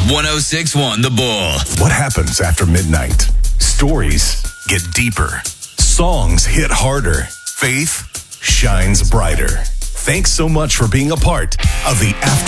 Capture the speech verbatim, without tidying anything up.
one oh six point one The Bull. What happens after midnight? Stories get deeper. Songs hit harder. Faith shines brighter. Thanks so much for being a part of the After